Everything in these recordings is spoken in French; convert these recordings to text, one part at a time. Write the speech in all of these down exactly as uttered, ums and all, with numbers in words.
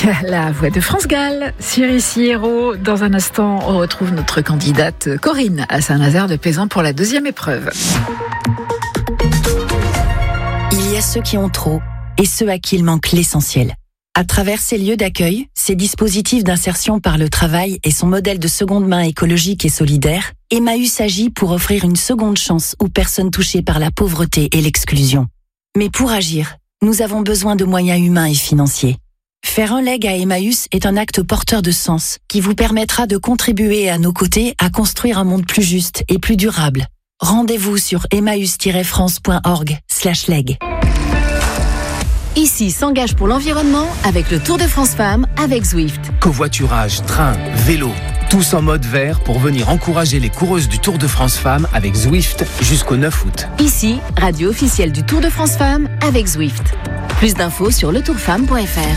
La voix de France Gall sur ici Héros. Dans un instant, on retrouve notre candidate Corinne à Saint-Nazaire-de-Pézan pour la deuxième épreuve. Il y a ceux qui ont trop et ceux à qui il manque l'essentiel. À travers ces lieux d'accueil, ces dispositifs d'insertion par le travail et son modèle de seconde main écologique et solidaire, Emmaüs agit pour offrir une seconde chance aux personnes touchées par la pauvreté et l'exclusion. Mais pour agir, nous avons besoin de moyens humains et financiers. Faire un leg à Emmaüs est un acte porteur de sens qui vous permettra de contribuer à nos côtés à construire un monde plus juste et plus durable. Rendez-vous sur emmaüs tiret france point org slash leg. Ici s'engage pour l'environnement avec le Tour de France Femmes avec Zwift. Covoiturage, train, vélo, tous en mode vert pour venir encourager les coureuses du Tour de France Femmes avec Zwift jusqu'au neuf août. Ici, radio officielle du Tour de France Femmes avec Zwift. Plus d'infos sur le tour femme point f r.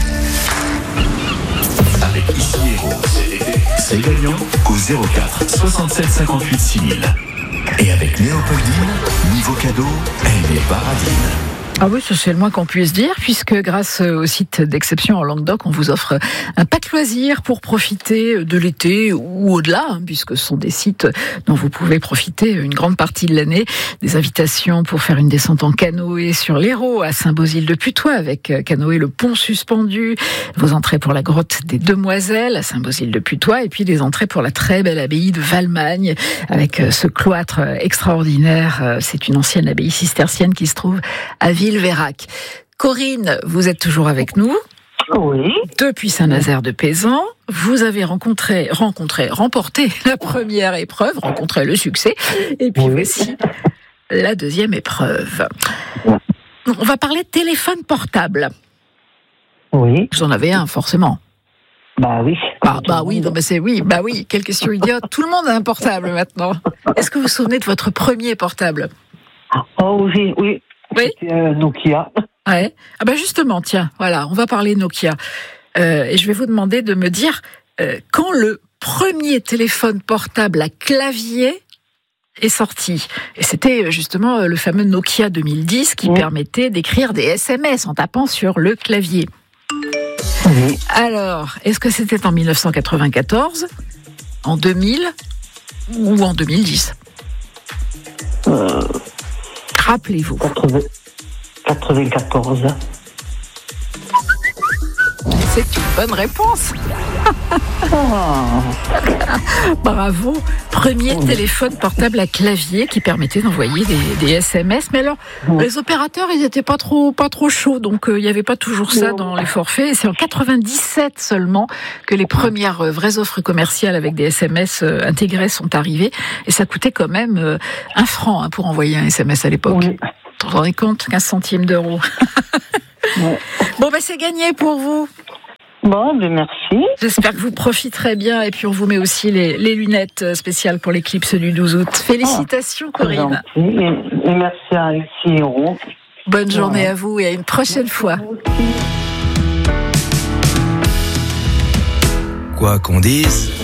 Avec Ici Héros, c'est gagnant au zéro quatre soixante-sept cinquante-huit six mille. Et avec Léopoldine, niveau cadeau, elle est paradine. Ah oui, ça c'est le moins qu'on puisse dire, puisque grâce au site d'Exception en Languedoc, on vous offre un pack loisir pour profiter de l'été ou au-delà, hein, puisque ce sont des sites dont vous pouvez profiter une grande partie de l'année. Des invitations pour faire une descente en canoë sur l'Hérault à Saint-Beauzile-de-Putois avec canoë le pont suspendu, vos entrées pour la grotte des Demoiselles à Saint-Beauzile-de-Putois et puis les entrées pour la très belle abbaye de Valmagne avec ce cloître extraordinaire. C'est une ancienne abbaye cistercienne qui se trouve à Ville Vérac. Corinne, vous êtes toujours avec nous. Oui. Depuis Saint-Nazaire-de-Pézan, vous avez rencontré, rencontré, remporté la première épreuve, rencontré le succès, et puis oui. Voici la deuxième épreuve. On va parler de téléphone portable. Oui. Vous en avez un, forcément. Bah oui. Ah, bah oui, non, mais c'est oui, bah oui, quelle question idiote. Tout le monde a un portable maintenant. Est-ce que vous vous souvenez de votre premier portable ? Oh oui, oui. Oui. C'était euh, Nokia. Ouais. Ah ben justement, tiens, voilà, on va parler Nokia. Euh, et je vais vous demander de me dire euh, quand le premier téléphone portable à clavier est sorti. Et c'était justement le fameux Nokia deux mille dix qui mmh. permettait d'écrire des S M S en tapant sur le clavier. Oui. Alors, est-ce que c'était en dix-neuf cent quatre-vingt-quatorze, en deux mille ou en deux mille dix ? euh... Rappelez-vous. quatre-vingt-quatorze. C'est une bonne réponse. Oh. Bravo. Premier oh. téléphone portable à clavier qui permettait d'envoyer des, des S M S. Mais alors, oh. les opérateurs, ils n'étaient pas trop, pas trop chauds. Donc, il euh, n'y avait pas toujours ça oh. dans les forfaits. Et c'est en quatre-vingt-dix-sept seulement que les premières euh, vraies offres commerciales avec des S M S euh, intégrés sont arrivées. Et ça coûtait quand même euh, un franc hein, pour envoyer un S M S à l'époque. Oui. Vous vous rendez compte ? quinze centimes d'euros. Ouais. Bon, ben c'est gagné pour vous. Bon, ben merci. J'espère que vous profiterez bien. Et puis, on vous met aussi les, les lunettes spéciales pour l'éclipse du douze août. Félicitations, oh, Corinne. Et, et merci à Ici Héros. Bonne journée ouais. à vous et à une prochaine merci fois. Quoi qu'on dise.